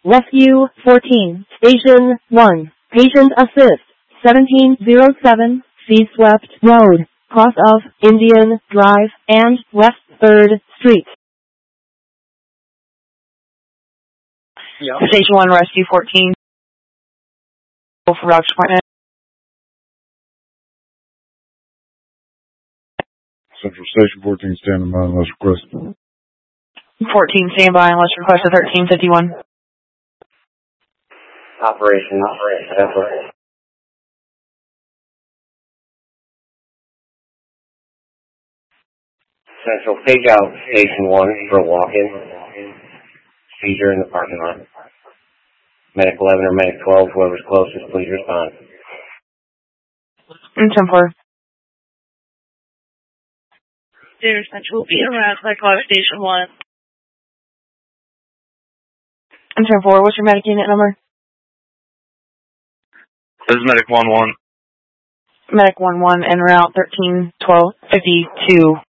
Rescue 14, Station 1, Patient Assist, 1707, Sea-Swept Road, cross of Indian Drive and West 3rd Street. Yeah. Station 1, Rescue 14. For doctor's appointment. Central Station 14, standing by unless requested. 14, standby unless requested. 1351. Operation. Central, page out Station 1 for a walk-in. Seizure in the parking lot. Medic 11 or Medic 12, whoever's closest, please respond. 10-4. Central will be around like Station 1. 10-4, what's your medic unit number? This is Medic 11. Medic 11 en route 13-12-52.